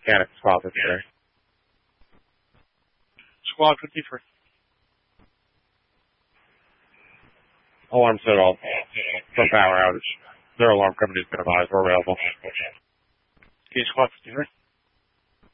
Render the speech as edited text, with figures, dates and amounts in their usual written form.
Mechanic Squad 53. Squad 53. Alarm set off. Some power outage. Their alarm company has been advised. We're available. Okay, Squad 53.